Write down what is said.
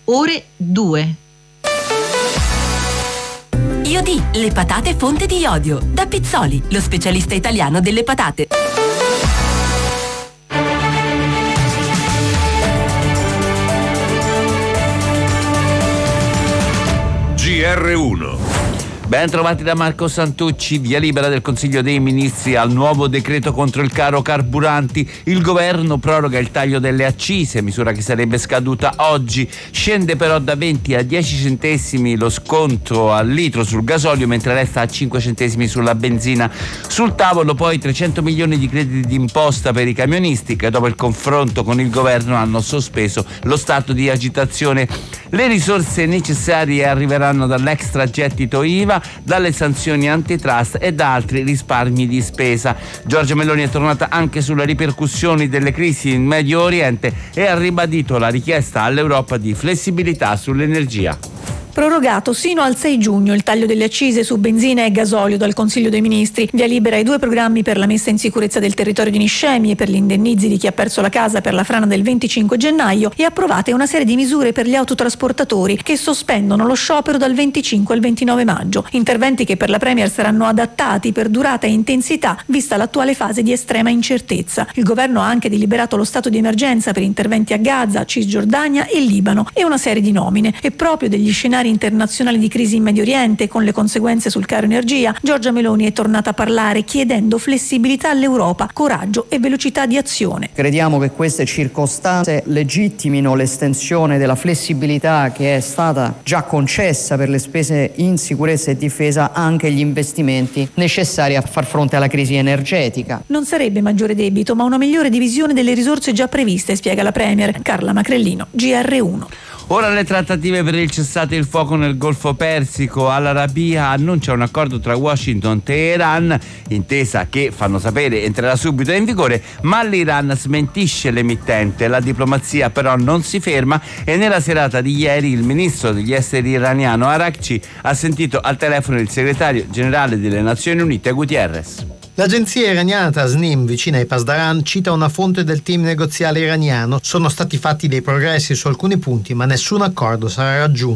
ore 2. IOD, le patate fonte di iodio. Da Pizzoli, lo specialista italiano delle patate. GR1. Ben trovati da Marco Santucci. Via libera del Consiglio dei Ministri al nuovo decreto contro il caro carburanti. Il governo proroga il taglio delle accise, misura che sarebbe scaduta oggi. Scende però da 20 a 10 centesimi lo sconto al litro sul gasolio, mentre resta a 5 centesimi sulla benzina. Sul tavolo poi 300 milioni di crediti d'imposta per i camionisti, che dopo il confronto con il governo hanno sospeso lo stato di agitazione. Le risorse necessarie arriveranno dall'extragettito IVA, dalle sanzioni antitrust e da altri risparmi di spesa. Giorgia Meloni è tornata anche sulle ripercussioni delle crisi in Medio Oriente e ha ribadito la richiesta all'Europa di flessibilità sull'energia. Prorogato sino al 6 giugno il taglio delle accise su benzina e gasolio dal Consiglio dei Ministri. Via libera ai 2 programmi per la messa in sicurezza del territorio di Niscemi e per gli indennizi di chi ha perso la casa per la frana del 25 gennaio e approvate una serie di misure per gli autotrasportatori che sospendono lo sciopero dal 25 al 29 maggio. Interventi che per la Premier saranno adattati per durata e intensità vista l'attuale fase di estrema incertezza. Il governo ha anche deliberato lo stato di emergenza per interventi a Gaza, Cisgiordania e Libano e una serie di nomine. E proprio degli scenari internazionali di crisi in Medio Oriente con le conseguenze sul caro energia, Giorgia Meloni è tornata a parlare chiedendo flessibilità all'Europa, coraggio e velocità di azione. Crediamo che queste circostanze legittimino l'estensione della flessibilità che è stata già concessa per le spese in sicurezza e difesa anche agli investimenti necessari a far fronte alla crisi energetica. Non sarebbe maggiore debito, ma una migliore divisione delle risorse già previste, spiega la Premier. Carla Macrellino, GR1. Ora le trattative per il cessate il fuoco nel Golfo Persico. Al-Arabiya annuncia un accordo tra Washington e Teheran, intesa che, fanno sapere, entrerà subito in vigore, ma l'Iran smentisce l'emittente. La diplomazia però non si ferma e nella serata di ieri il ministro degli esteri iraniano Araghchi ha sentito al telefono il segretario generale delle Nazioni Unite Guterres. L'agenzia iraniana Tasnim, vicina ai Pasdaran, cita una fonte del team negoziale iraniano. Sono stati fatti dei progressi su alcuni punti, ma nessun accordo sarà raggiunto.